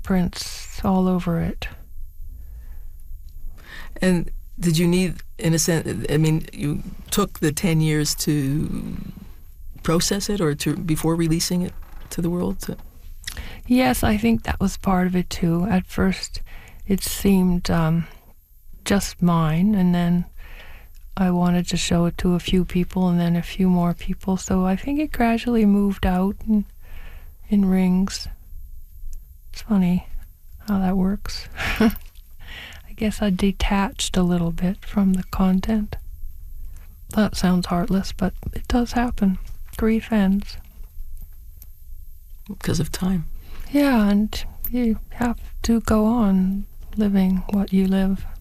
fingerprints all over it. And did you need, in a sense, I mean, you took the 10 years to process it or before releasing it to the world? Yes, I think that was part of it too. At first, it seemed just mine, and then I wanted to show it to a few people and then a few more people. So I think it gradually moved out in rings. It's funny how that works. I guess I detached a little bit from the content. That sounds heartless, but it does happen. Grief ends. Because of time. Yeah, and you have to go on living what you live.